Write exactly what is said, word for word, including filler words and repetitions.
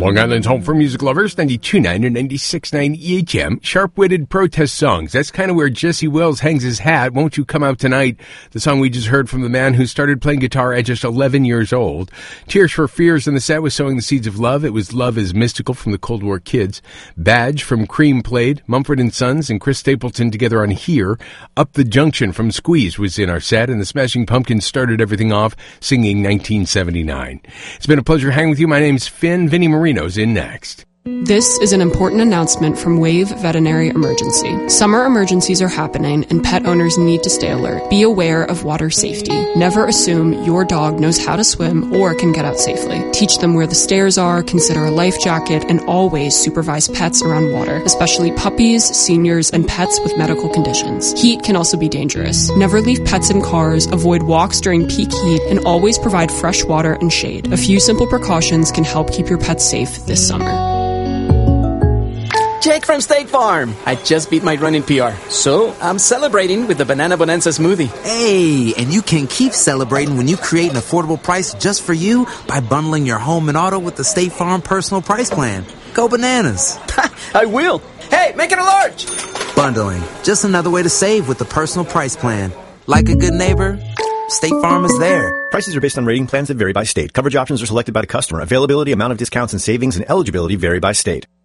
Long Island's home for music lovers, ninety-two point nine and ninety-six point nine E H M. Sharp-witted protest songs. That's kind of where Jesse Wells hangs his hat. Won't You Come Out Tonight? The song we just heard from the man who started playing guitar at just eleven years old. Tears for Fears in the set was Sowing the Seeds of Love. It was Love is Mystical from the Cold War Kids. Badge from Cream played. Mumford and Sons and Chris Stapleton together on Here. Up the Junction from Squeeze was in our set, and the Smashing Pumpkins started everything off singing nineteen seventy-nine. It's been a pleasure hanging with you. My name's Finn. Vinnie Marino's in next. This is an important announcement from Wave Veterinary Emergency. Summer emergencies are happening and pet owners need to stay alert. Be aware of water safety. Never assume your dog knows how to swim or can get out safely. Teach them where the stairs are, consider a life jacket, and always supervise pets around water, especially puppies, seniors, and pets with medical conditions. Heat can also be dangerous. Never leave pets in cars, avoid walks during peak heat, and always provide fresh water and shade. A few simple precautions can help keep your pets safe this summer. Jake from State Farm. I just beat my running P R, so I'm celebrating with the Banana Bonanza smoothie. Hey, and you can keep celebrating when you create an affordable price just for you by bundling your home and auto with the State Farm Personal Price Plan. Go bananas. I will. Hey, make it a large. Bundling. Just another way to save with the Personal Price Plan. Like a good neighbor, State Farm is there. Prices are based on rating plans that vary by state. Coverage options are selected by the customer. Availability, amount of discounts and savings, and eligibility vary by state.